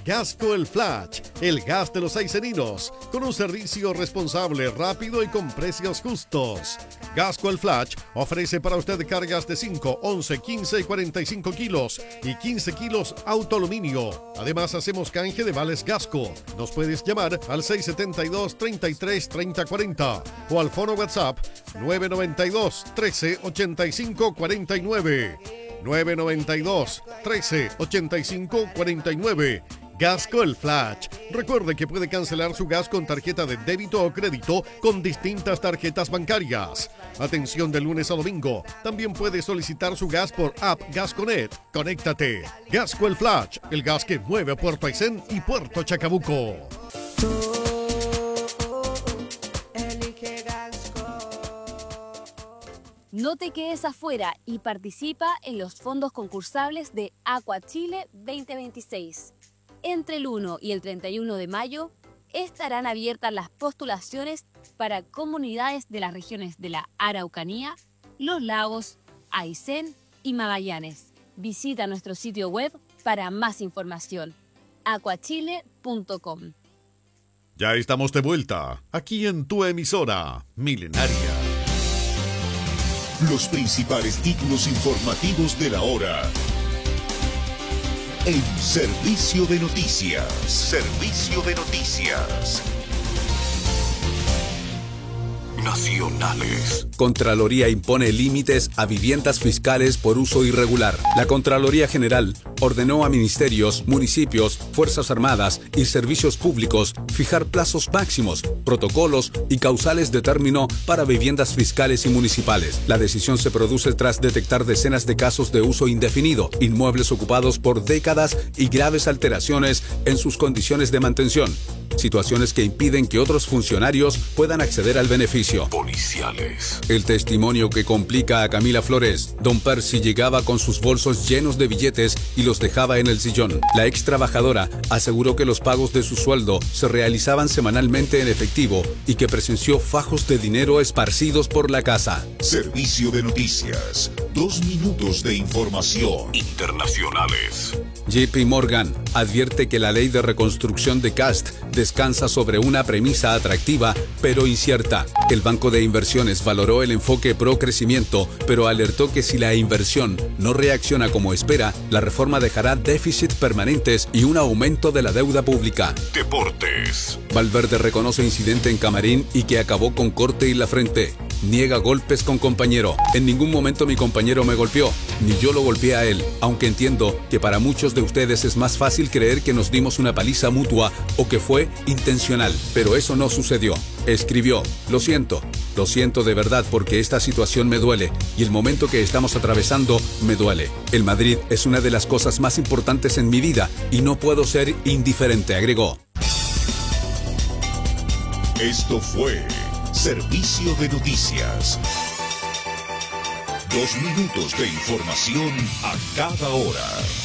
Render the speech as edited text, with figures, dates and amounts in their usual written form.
Gasco El Flash, el gas de los aiceninos, con un servicio responsable, rápido y con precios justos. Gasco El Flash ofrece para usted cargas de 5, 11, 15 y 45 kilos y 15 kilos autoaluminio. Además, hacemos canje de vales Gasco. Nos puedes llamar al 672 33 30 40 o al fono WhatsApp 992 13 85 49. 992 13 85 49. Gasco El Flash. Recuerde que puede cancelar su gas con tarjeta de débito o crédito con distintas tarjetas bancarias. Atención de lunes a domingo. También puede solicitar su gas por app Gasconet. Conéctate. Gasco El Flash, el gas que mueve a Puerto Aysén y Puerto Chacabuco. No te quedes afuera y participa en los fondos concursables de Aqua Chile 2026. Entre el 1 y el 31 de mayo estarán abiertas las postulaciones para comunidades de las regiones de la Araucanía, Los Lagos, Aysén y Magallanes. Visita nuestro sitio web para más información. aquachile.com. Ya estamos de vuelta, aquí en tu emisora Milenaria. Los principales títulos informativos de la hora en Servicio de Noticias. Servicio de Noticias Nacionales. Contraloría impone límites a viviendas fiscales por uso irregular. La Contraloría General ordenó a ministerios, municipios, Fuerzas Armadas y servicios públicos fijar plazos máximos, protocolos y causales de término para viviendas fiscales y municipales. La decisión se produce tras detectar decenas de casos de uso indefinido, inmuebles ocupados por décadas y graves alteraciones en sus condiciones de mantención. Situaciones que impiden que otros funcionarios puedan acceder al beneficio. Policiales. El testimonio que complica a Camila Flores. Don Percy llegaba con sus bolsos llenos de billetes y los dejaba en el sillón. La ex trabajadora aseguró que los pagos de su sueldo se realizaban semanalmente en efectivo y que presenció fajos de dinero esparcidos por la casa. Servicio de Noticias. 2 minutos de información. Internacionales. JP Morgan advierte que la ley de reconstrucción de Cast descansa sobre una premisa atractiva pero incierta. El banco de inversiones valoró el enfoque pro crecimiento, pero alertó que si la inversión no reacciona como espera, la reforma dejará déficit permanentes y un aumento de la deuda pública. Deportes. Valverde reconoce incidente en Camarín y que acabó con corte en la frente. Niega golpes con compañero. En ningún momento mi compañero me golpeó, ni yo lo golpeé a él, aunque entiendo que para muchos de ustedes es más fácil creer que nos dimos una paliza mutua o que fue intencional, pero eso no sucedió. Escribió: lo siento de verdad porque esta situación me duele y el momento que estamos atravesando me duele. El Madrid es una de las cosas más importantes en mi vida y no puedo ser indiferente, agregó. Esto fue Servicio de Noticias. 2 minutos de información a cada hora.